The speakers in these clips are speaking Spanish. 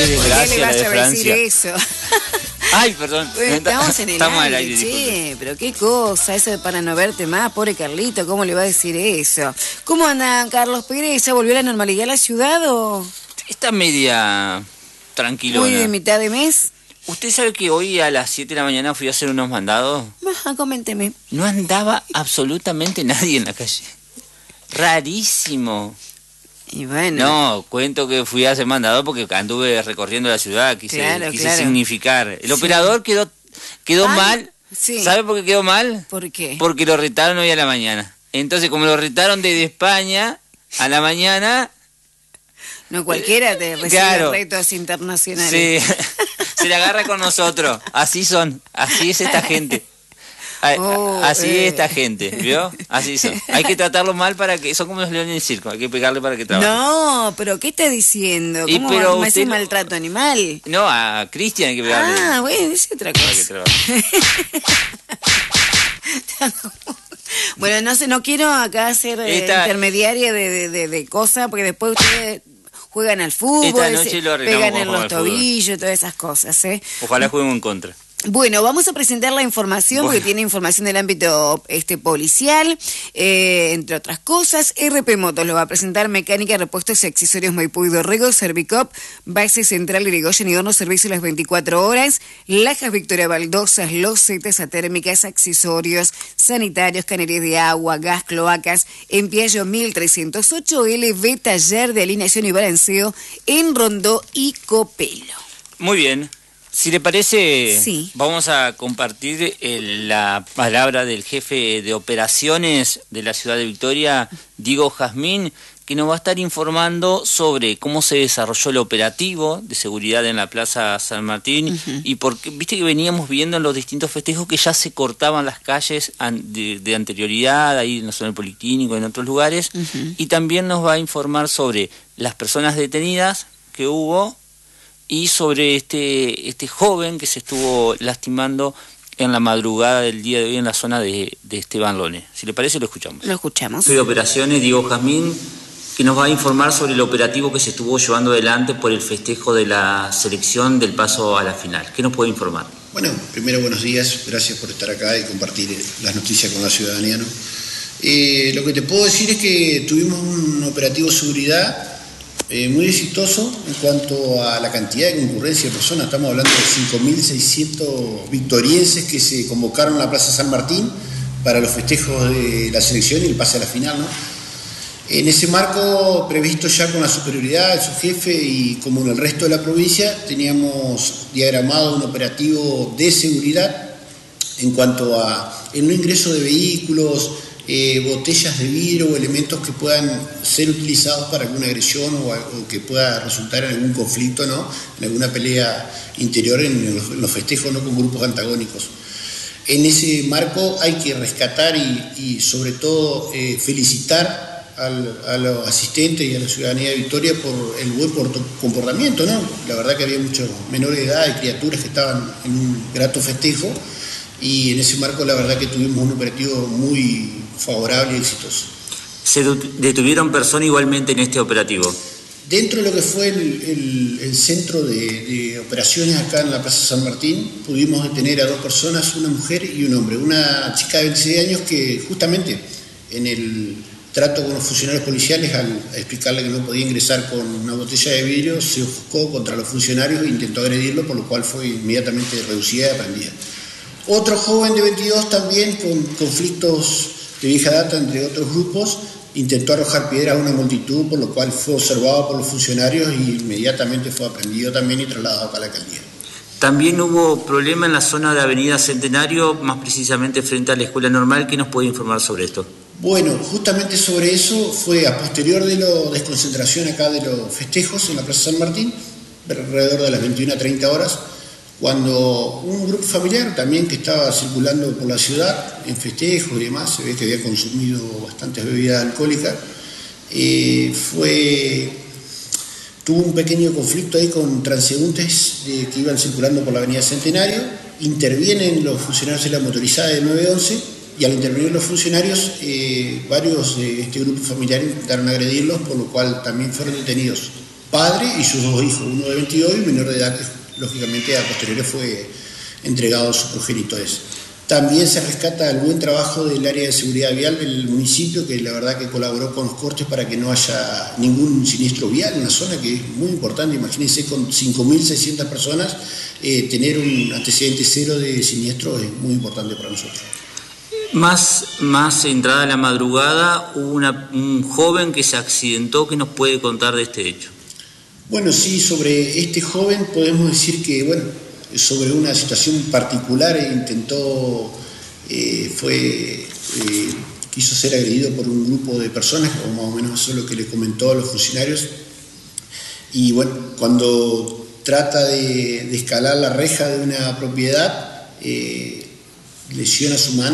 qué desgracia. ¿Por qué le la vas de a decir Francia. eso? Ay, perdón. Bueno, estamos en el Estamos al aire, aire, che, disculpe. pero qué cosa, eso de para no verte más, pobre Carlito, ¿cómo le va a decir eso? ¿Cómo anda Carlos Pérez? ¿Ya volvió a la normalidad a la ciudad o Está media tranquilona. muy de mitad de mes? ¿Usted sabe que hoy a las 7 de la mañana fui a hacer unos mandados? Ajá, coménteme. No andaba absolutamente nadie en la calle. Rarísimo. Y bueno. No, cuento que fui a hacer mandado porque anduve recorriendo la ciudad, quise Claro. significar. El Sí. operador quedó Ay, mal. sí. ¿Sabe por qué quedó mal? ¿Por qué? Porque lo retaron hoy a la mañana. Entonces, como lo retaron desde España a la mañana, No cualquiera te recibe claro. retos internacionales. se le agarra con nosotros. Así son, así es esta gente. Así es esta gente, ¿vio? Así son. Hay que tratarlo mal para que... Son como los leones del circo, hay que pegarle para que trabaje. No, pero ¿qué está diciendo? Y ¿Cómo pero me hace usted- maltrato animal? No, a Cristian hay que pegarle Ah, bueno, es otra para que cosa. trabaje. Bueno, no sé, no quiero acá ser intermediaria de cosas, porque después ustedes juegan al fútbol, Esta noche lo arreglamos pegan en como los jugar al fútbol. tobillos, todas esas cosas, ¿eh? Ojalá juguemos en contra. Bueno, vamos a presentar la información, porque tiene información del ámbito policial, entre otras cosas. RP Motos lo va a presentar: mecánica, repuestos y accesorios Maipú y Dorrego, Servicop, base central Irigoyen y horno, servicio las 24 horas, Lajas Victoria Baldosas, losetas atérmicas, accesorios sanitarios, canerías de agua, gas, cloacas, en Piaggio 1308, LV, taller de alineación y balanceo en Rondó y Copelo. Muy bien. Si le parece, Sí. vamos a compartir la palabra del jefe de operaciones de la ciudad de Victoria, Diego Jazmín, que nos va a estar informando sobre cómo se desarrolló el operativo de seguridad en la Plaza San Martín. Y porque viste que veníamos viendo en los distintos festejos que ya se cortaban las calles de anterioridad, ahí en la zona del Policlínico, en otros lugares, y también nos va a informar sobre las personas detenidas que hubo y sobre este joven que se estuvo lastimando en la madrugada del día de hoy en la zona de Esteban Lone. Si le parece, lo escuchamos. Lo escuchamos. Jefe de operaciones, Diego Jazmín, que nos va a informar sobre el operativo que se estuvo llevando adelante por el festejo de la selección del paso a la final. ¿Qué nos puede informar? Bueno, primero buenos días, gracias por estar acá y compartir las noticias con la ciudadanía, ¿no? Lo que te puedo decir es que tuvimos un operativo de seguridad muy exitoso en cuanto a la cantidad de concurrencia de personas. Estamos hablando de 5.600 victorienses que se convocaron a la Plaza San Martín para los festejos de la selección y el pase a la final, ¿no? En ese marco, previsto ya con la superioridad de su jefe y como en el resto de la provincia, teníamos diagramado un operativo de seguridad en cuanto a el no ingreso de vehículos, botellas de vidrio o elementos que puedan ser utilizados para alguna agresión o que pueda resultar en algún conflicto, ¿no? En alguna pelea interior en los festejos, ¿no? Con grupos antagónicos. En ese marco hay que rescatar y sobre todo felicitar a los asistentes y a la ciudadanía de Victoria por el buen comportamiento, ¿no? La verdad que había muchos menores de edad y criaturas que estaban en un grato festejo, y en ese marco la verdad que tuvimos un operativo muy favorable y exitoso. ¿Se detuvieron personas igualmente en este operativo? Dentro de lo que fue el centro de operaciones acá en la Plaza San Martín, pudimos detener a 2 personas, una mujer y un hombre. Una chica de 26 años que justamente en el trato con los funcionarios policiales, al explicarle que no podía ingresar con una botella de vidrio, se ofuscó contra los funcionarios e intentó agredirlo, por lo cual fue inmediatamente reducida y aprendida. Otro joven de 22 también con conflictos de vieja data entre otros grupos, intentó arrojar piedras a una multitud, por lo cual fue observado por los funcionarios y inmediatamente fue aprendido también y trasladado acá a la alcaldía. También hubo problema en la zona de Avenida Centenario, más precisamente frente a la Escuela Normal. ¿Qué nos puede informar sobre esto? Bueno, justamente sobre eso fue a posterior de la desconcentración acá de los festejos en la Plaza San Martín, alrededor de las 21:30 horas, cuando un grupo familiar también que estaba circulando por la ciudad en festejos y demás, se ve que había consumido bastantes bebidas alcohólicas, tuvo un pequeño conflicto ahí con transeúntes que iban circulando por la avenida Centenario. Intervienen los funcionarios de la motorizada de 911 y al intervenir los funcionarios, varios de este grupo familiar intentaron agredirlos, por lo cual también fueron detenidos. padre y sus 2 hijos, uno de 22 y un menor de edad que lógicamente a posteriores fue entregado a sus progenitores. También se rescata el buen trabajo del área de seguridad vial del municipio, que la verdad que colaboró con los cortes para que no haya ningún siniestro vial en la zona, que es muy importante. Imagínense, con 5.600 personas, tener un antecedente cero de siniestro es muy importante para nosotros. Más entrada a la madrugada, hubo un joven que se accidentó. ¿Qué nos puede contar de este hecho? Bueno, sí, sobre este joven podemos decir que, bueno, sobre una situación particular, quiso ser agredido por un grupo de personas, o más o menos eso es lo que le comentó a los funcionarios, y bueno, cuando trata de escalar la reja de una propiedad, lesiona su mano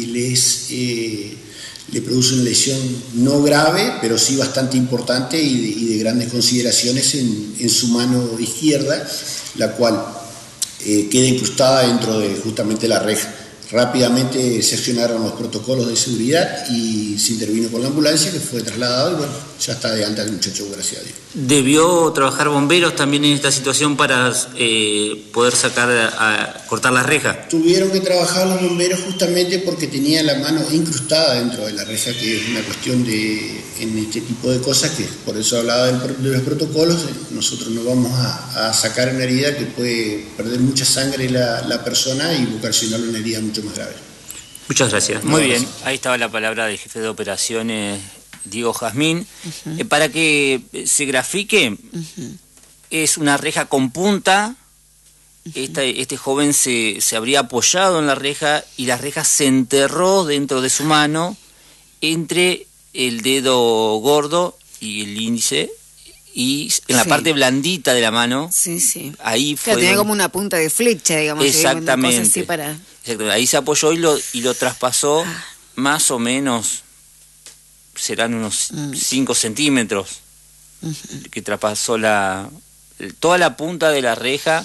y le produce una lesión no grave, pero sí bastante importante y de grandes consideraciones en su mano izquierda, la cual queda incrustada dentro de justamente la reja. Rápidamente se accionaron los protocolos de seguridad y se intervino con la ambulancia, que fue trasladado y bueno, ya está de alta el muchacho, gracias a Dios. ¿Debió trabajar bomberos también en esta situación para poder cortar la reja? Tuvieron que trabajar los bomberos justamente porque tenía la mano incrustada dentro de la reja, que es una cuestión en este tipo de cosas, que por eso hablaba de los protocolos. Nosotros no vamos a sacar una herida que puede perder mucha sangre la persona y ocasionar una herida mucho más grave. Muchas gracias. Muy bien, ahí estaba la palabra del jefe de operaciones, Diego Jazmín. Para que se grafique, es una reja con punta. Este joven se habría apoyado en la reja y la reja se enterró dentro de su mano, entre el dedo gordo y el índice, y en la parte blandita de la mano. Sí. Ahí fue. Tenía como una punta de flecha, digamos. Exactamente. Una cosa así para... Exactamente. Ahí se apoyó y lo traspasó, más o menos, serán unos 5 centímetros, que traspasó toda la punta de la reja,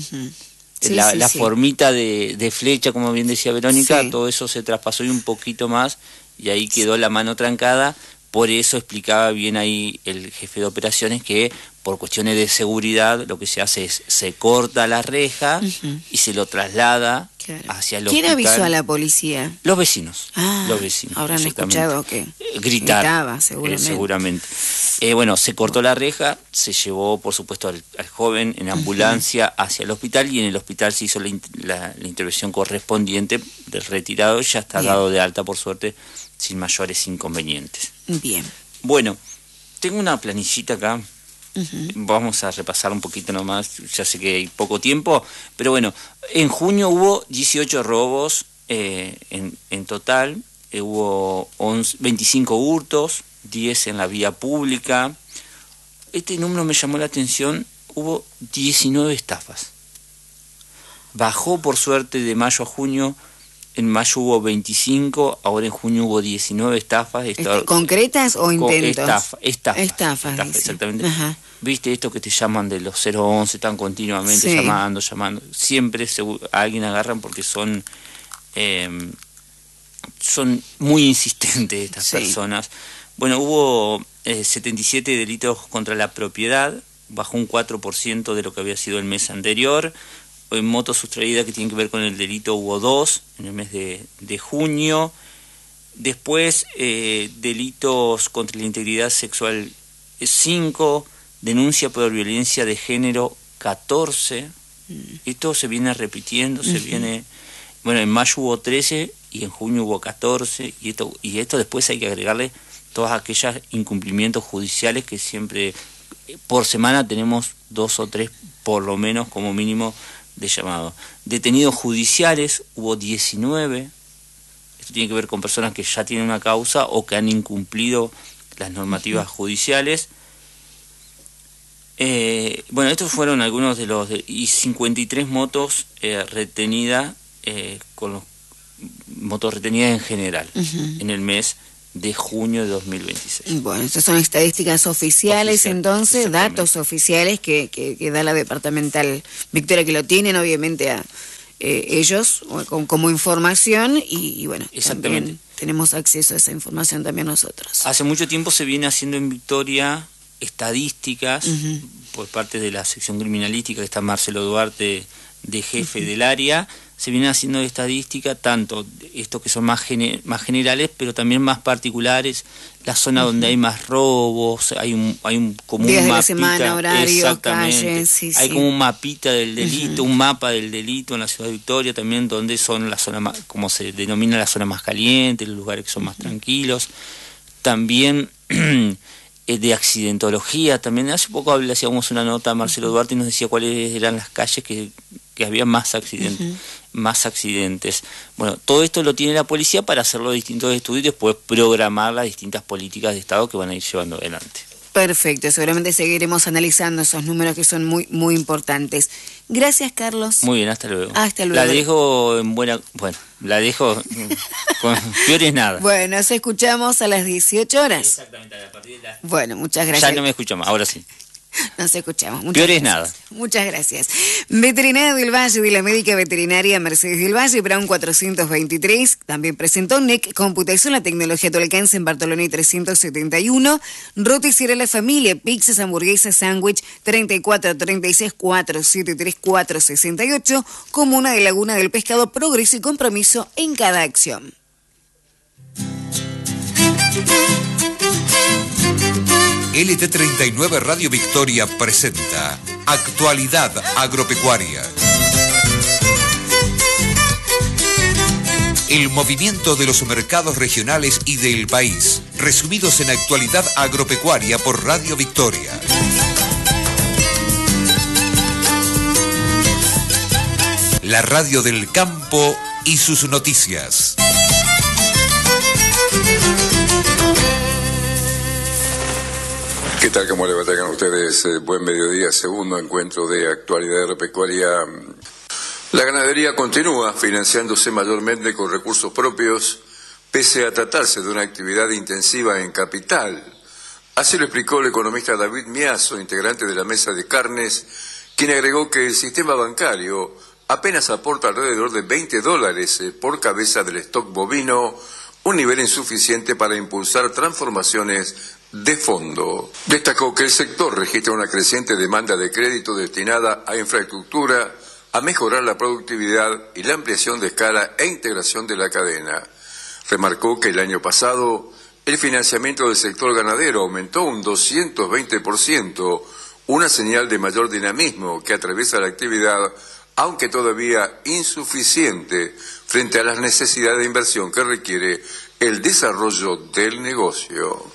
la formita de flecha, como bien decía Verónica, todo eso se traspasó y un poquito más, y ahí quedó la mano trancada. Por eso explicaba bien ahí el jefe de operaciones que por cuestiones de seguridad lo que se hace es se corta la reja y se lo traslada hacia el hospital. ¿Quién avisó a la policía? Los vecinos. Los vecinos. Habrán escuchado que gritaba, seguramente. Bueno, se cortó la reja, se llevó por supuesto al joven en ambulancia hacia el hospital, y en el hospital se hizo la intervención correspondiente del retirado. Ya está dado de alta, por suerte, sin mayores inconvenientes. Bien. Bueno, tengo una planillita acá. Vamos a repasar un poquito nomás, ya sé que hay poco tiempo, pero bueno, en junio hubo 18 robos en total, hubo 25 hurtos, 10 en la vía pública. Este número me llamó la atención, hubo 19 estafas. Bajó por suerte de mayo a junio. En mayo hubo 25, ahora en junio hubo 19 estafas. ¿Concretas o intentos? Estafas, exactamente. ¿Viste esto que te llaman de los 011, están continuamente llamando? Siempre a alguien agarran porque son muy insistentes estas personas. Bueno, hubo 77 delitos contra la propiedad, bajó un 4% de lo que había sido el mes anterior. En motos sustraídas que tienen que ver con el delito hubo 2 en el mes de junio. Después, delitos contra la integridad sexual 5, denuncia por violencia de género 14. Esto se viene repitiendo, bueno, en mayo hubo 13 y en junio hubo 14, y esto después hay que agregarle todas aquellas incumplimientos judiciales que siempre por semana tenemos 2 o 3 por lo menos como mínimo de llamado. Detenidos judiciales hubo 19. Esto tiene que ver con personas que ya tienen una causa o que han incumplido las normativas judiciales. Bueno, estos fueron algunos de los... y 53 motos retenidas, motos retenidas en general, en el mes de junio de 2026. Bueno, estas son estadísticas oficiales, entonces, datos oficiales que da la departamental Victoria, que lo tienen obviamente a ellos como información, y bueno, exactamente, tenemos acceso a esa información también nosotros. Hace mucho tiempo se viene haciendo en Victoria estadísticas por parte de la sección criminalística, que está Marcelo Duarte de jefe del área. Se vienen haciendo estadísticas, tanto estos que son más generales, pero también más particulares, la zona donde hay más robos, hay un como días un de mapita, la semana, horario, exactamente, calles, hay como un mapita del delito, un mapa del delito en la ciudad de Victoria también, donde son la zona más, como se denomina, la zona más caliente, los lugares que son más tranquilos. También de accidentología, también hace poco le hacíamos una nota a Marcelo Duarte y nos decía cuáles eran las calles que había más accidentes. Bueno, todo esto lo tiene la policía para hacer los distintos estudios y después programar las distintas políticas de Estado que van a ir llevando adelante. Perfecto, seguramente seguiremos analizando esos números que son muy, muy importantes. Gracias, Carlos. Muy bien, hasta luego. Hasta luego. La dejo en buena... Bueno, la dejo con peores nada. Bueno, nos escuchamos a las 18 horas. Exactamente, a partir de las... Bueno, muchas gracias. Ya no me escucho más, ahora sí. Nos escuchamos. Peores nada. Muchas gracias. Veterinaria del Valle de la Médica Veterinaria Mercedes del Valle, Brown 423. También presentó NEC Computación, la tecnología a tu alcance en Bartolomé 371. Roticería La Familia, pizzas, hamburguesas, sándwich 34 36 473 468. Comuna de Laguna del Pescado, progreso y compromiso en cada acción. LT39 Radio Victoria presenta Actualidad Agropecuaria. El movimiento de los mercados regionales y del país, resumidos en Actualidad Agropecuaria por Radio Victoria. La radio del campo y sus noticias. ¿Qué tal? ¿Cómo le va? Tengan ustedes buen mediodía, segundo encuentro de actualidad agropecuaria. La ganadería continúa financiándose mayormente con recursos propios, pese a tratarse de una actividad intensiva en capital. Así lo explicó el economista David Miazo, integrante de la Mesa de Carnes, quien agregó que el sistema bancario apenas aporta alrededor de $20 por cabeza del stock bovino, un nivel insuficiente para impulsar transformaciones de fondo. Destacó que el sector registra una creciente demanda de crédito destinada a infraestructura, a mejorar la productividad y la ampliación de escala e integración de la cadena. Remarcó que el año pasado el financiamiento del sector ganadero aumentó un 220%, una señal de mayor dinamismo que atraviesa la actividad, aunque todavía insuficiente frente a las necesidades de inversión que requiere el desarrollo del negocio.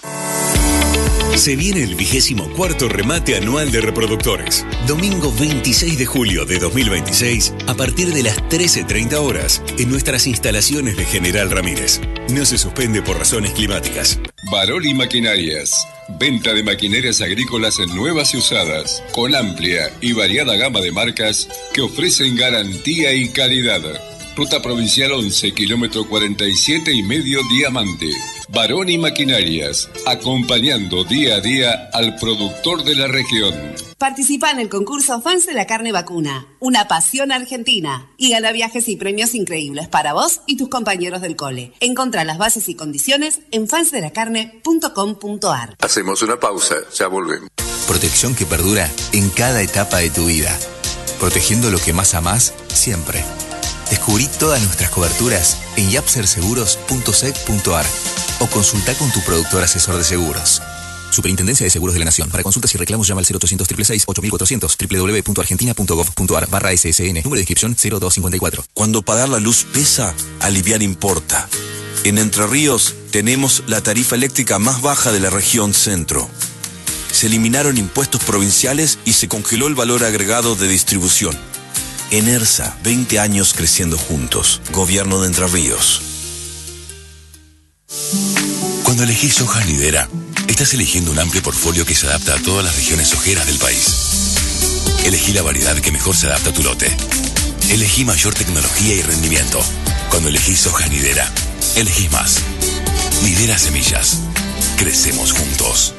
Se viene el 24º remate anual de reproductores. Domingo 26 de julio de 2026, a partir de las 13:30 horas, en nuestras instalaciones de General Ramírez. No se suspende por razones climáticas. Baroni Maquinarias. Venta de maquinarias agrícolas nuevas y usadas, con amplia y variada gama de marcas que ofrecen garantía y calidad. Ruta Provincial 11, kilómetro 47,5 Diamante. Baroni Maquinarias, acompañando día a día al productor de la región. Participa en el concurso Fans de la Carne Vacuna, una pasión argentina, y gana viajes y premios increíbles para vos y tus compañeros del cole. Encontrá las bases y condiciones en fansdelacarne.com.ar. Hacemos una pausa, ya volvemos. Protección que perdura en cada etapa de tu vida. Protegiendo lo que más amás siempre. Descubrí todas nuestras coberturas en yapserseguros.sec.ar o consulta con tu productor asesor de seguros. Superintendencia de Seguros de la Nación. Para consultas y reclamos llama al 0800-666-8400 www.argentina.gov.ar/SSN. Número de inscripción 0254. Cuando pagar la luz pesa, aliviar importa. En Entre Ríos tenemos la tarifa eléctrica más baja de la región centro. Se eliminaron impuestos provinciales y se congeló el valor agregado de distribución. ENERSA, 20 años creciendo juntos. Gobierno de Entre Ríos. Cuando elegís soja Nidera, estás eligiendo un amplio portfolio que se adapta a todas las regiones sojeras del país. Elegí la variedad que mejor se adapta a tu lote. Elegí mayor tecnología y rendimiento. Cuando elegís soja Nidera, elegís más. Nidera Semillas. Crecemos juntos.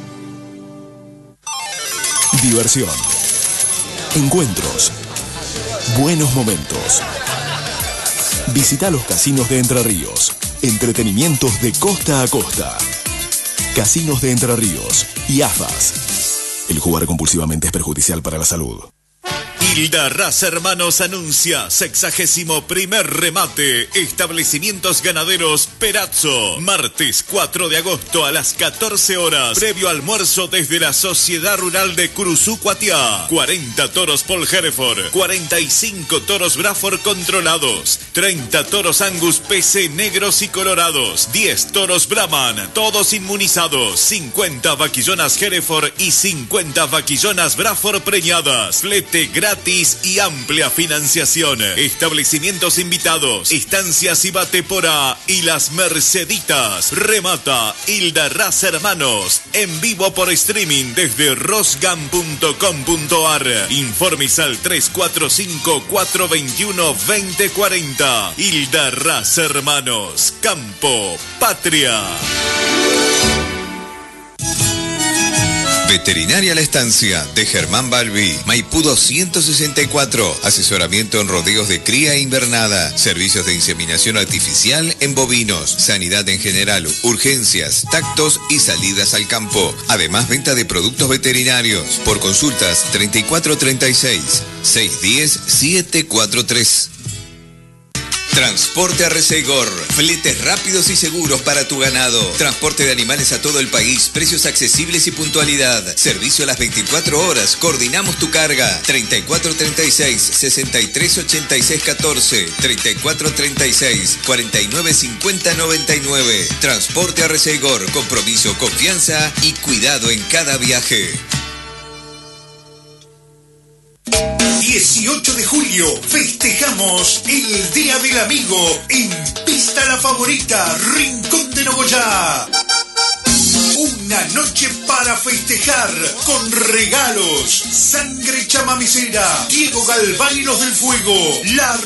Diversión. Encuentros. Buenos momentos. Visita los casinos de Entre Ríos. Entretenimientos de costa a costa. Casinos de Entre Ríos. y AFAS. El jugar compulsivamente es perjudicial para la salud. Hilda Raza Hermanos anuncia 61º remate Establecimientos Ganaderos Perazzo, martes 4 de agosto a las 14 horas, previo almuerzo desde la Sociedad Rural de Curuzú, Cuatiá. 40 toros Paul Hereford, 45 toros Braford controlados, 30 toros Angus PC negros y colorados, 10 toros Brahman, todos inmunizados, 50 vaquillonas Hereford y 50 vaquillonas Braford preñadas, flete gratis y amplia financiación. Establecimientos invitados, Estancias Ibatepora y Las Merceditas. Remata Hilda Raza Hermanos, en vivo por streaming desde rosgan.com.ar. Informes al 345-421-2040. Hilda Raza Hermanos, Campo, Patria. Veterinaria La Estancia, de Germán Balbi, Maipú 264. Asesoramiento en rodeos de cría e invernada. Servicios de inseminación artificial en bovinos. Sanidad en general, urgencias, tactos y salidas al campo. Además, venta de productos veterinarios. Por consultas 3436-610-743. Transporte Arrecegor, fletes rápidos y seguros para tu ganado. Transporte de animales a todo el país, precios accesibles y puntualidad. Servicio a las 24 horas, coordinamos tu carga. 3436-638614, 3436-495099. Transporte Arrecegor, compromiso, confianza y cuidado en cada viaje. 18 de julio festejamos el Día del Amigo en Pista La Favorita, Rincón de Nogoyá. Una noche para festejar con regalos. Sangre Chamamecera, Diego Galván y los del Fuego, La